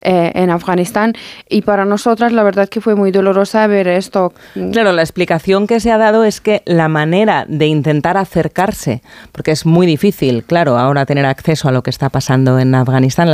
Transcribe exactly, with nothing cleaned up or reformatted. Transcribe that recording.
eh, en Afganistán, y para nosotras la verdad que fue muy dolorosa ver esto. Claro, la explicación que se ha dado es que la manera de intentar acercarse, porque es muy difícil, claro, ahora tener acceso a lo que está pasando en Afganistán,